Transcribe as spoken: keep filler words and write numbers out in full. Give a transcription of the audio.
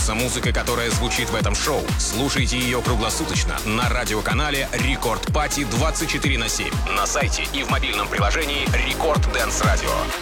насладиться музыкой, которая звучит в этом шоу. Слушайте ее круглосуточно на радиоканале Рекорд Пати двадцать четыре на семь, на сайте и в мобильном приложении Рекорд Дэнс Радио.